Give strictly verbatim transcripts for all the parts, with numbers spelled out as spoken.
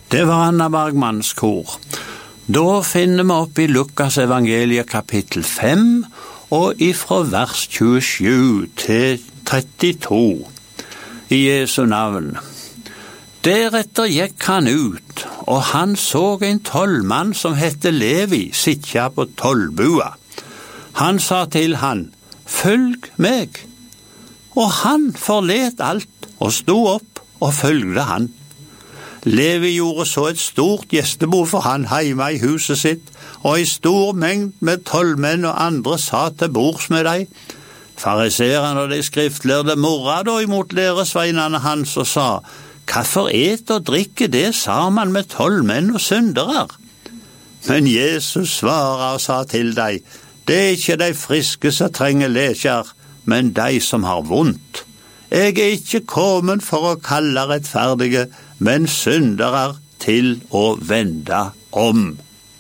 Det var Anna Bergmanns kor. Da finner vi opp i Lukas evangeliet kapittel fem, og ifra vers tjuesju til trettito, i Jesu navn. Deretter gikk han ut, og han så en tollmann som hette Levi sitte på tollbua. Han sa til han, «Følg meg!» Og han forlet alt og sto opp og følgde han. Levi gjorde så et stort gjestebord for han hjemme i huset sitt, og i stor mengd med tollmenn og andre sa til bords med deg. Fariserene og de skriftlærde morra da imot læresveinene hans og sa, «Hvorfor et og drikke det sammen med tollmenn og syndere?» Men Jesus svarer og sa til deg, «Det er ikke de friske som trenger leger, men de som har vondt. Jeg er ikke kommet for å kalle rettferdige, men syndere til å vende om.»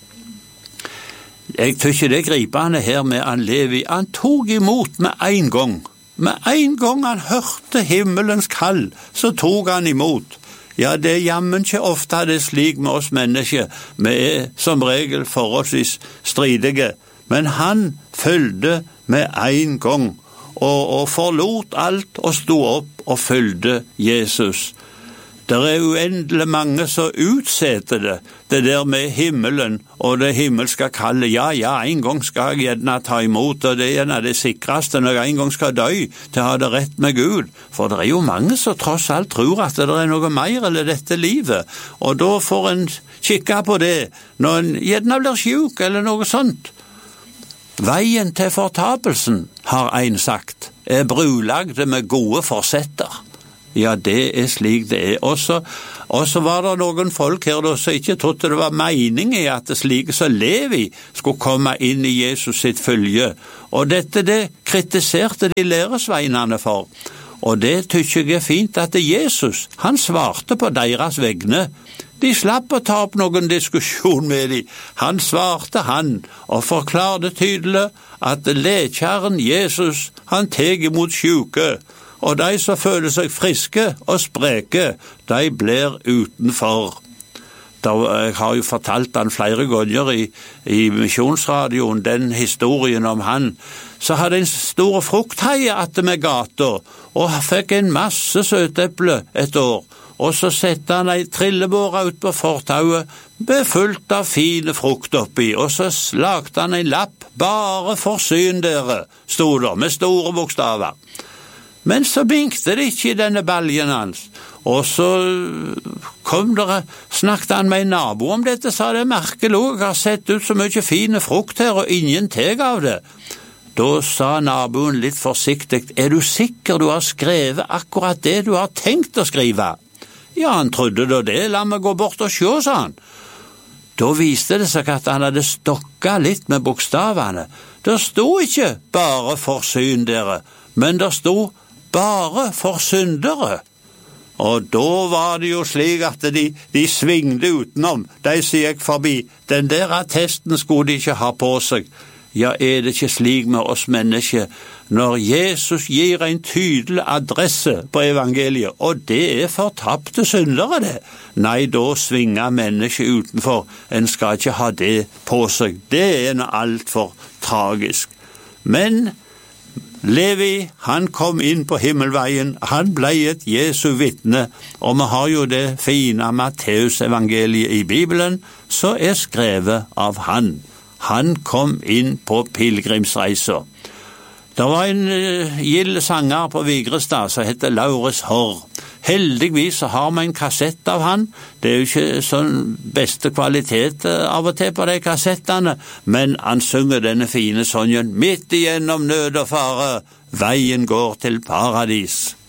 Jeg tykker det gripende her med han Levi. Han tog imot med en gang. Med en gang han hørte himmelens kall, så tog han imot. Ja, det er jammen ikke ofte det slik med oss mennesker. Vi er som regel forholdsvis stridige. Men han følgde med en gang, og, og forlot alt og sto opp og følgde Jesus. Det er uendelig mange som utsetter det, det der med himmelen og det himmelske kallet. Ja, ja, en gang skal jeg gjerne ta imot, og det er gjerne det sikreste når jeg en gang skal dø, til å ha det rett med Gud. For det er jo mange som tross alt tror at det er noe mer eller dette livet, og da får en kikke på det når en gjerne blir syk eller noe sånt. Veien til fortapelsen, har en sagt, er brulagde med gode forsetter. Ja, det er slik det er. Også, også var det noen folk her da, som ikke trodde det var meningen i at det slike som Levi skulle komme inn i Jesus sitt følge. Og dette det kritiserte de læresveinene for. Og det tykker jeg er fint at Jesus, han svarte på deres vegne. De slapp å ta opp noen diskusjon med dem. Han svarte han, og forklarte tydelig at lekjæren Jesus, han teg imot syke, og de som føler seg friske og spreke, de blir utenfor. Da, jeg har jo fortalt han flere ganger i, i misjonsradioen, den historien om han. Så hadde en stor fruktheie atte med gata, og fikk en masse søteple et år. Og så sette han ei trillebåre ut på fortauet, befullt av fine frukt oppi, og så lagte han en lapp, bare forsyn dere, stod der, med store bokstaver. Men så binkte det ikke i denne baljen hans, og så kom der, snakket han med en nabo om dette, sa det merkelig, jeg har sett ut så mye fine frukt her, og ingen teg av det. Da sa naboen litt forsiktig, er du sikker du har skrevet akkurat det du har tenkt å skrive? Ja, han trodde da det, la meg gå bort og se, sa han. Da viste det seg at han hadde stokket litt med bokstavene. Det stod ikke bare forsyn dere, men det stod bare for syndere. Og da var det jo slik at de, de svingde utenom, de som gikk forbi. Den der attesten skulle de ikke ha på seg. Ja, er det ikke slik med oss mennesker, når Jesus gir en tydelig adresse på evangeliet, og det er fortapte syndere det? Nei, da svinger mennesket utenfor. En skal ikke ha det på seg. Det er noe alt for tragisk. Men Levi, han kom inn på himmelveien, han ble et Jesu vitne, og vi har jo det fine Matteus evangeliet i Bibelen, så er skrevet av han. Han kom inn på pilgrimsreiser. Det var en uh, gild sanger på Vigrestad som heter Laurits Horr. Heldigvis har vi en kassett av han. Det er jo ikke sånn beste kvalitet av og til på de kassettene, men han synger denne fine sangen, midt igjennom nød og fare, veien går til paradis.